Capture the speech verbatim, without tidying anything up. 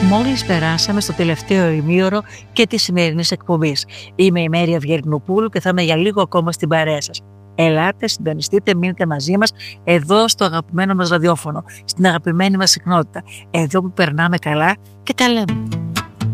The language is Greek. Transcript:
Μόλις περάσαμε στο τελευταίο ημίωρο και της σημερινής εκπομπής. Είμαι η Μέρη Αυγερνοπούλου και θα είμαι για λίγο ακόμα στην παρέα σας. Ελάτε, συντονιστείτε, μείνετε μαζί μας εδώ στο αγαπημένο μας ραδιόφωνο, στην αγαπημένη μας συχνότητα, εδώ που περνάμε καλά και τα λέμε.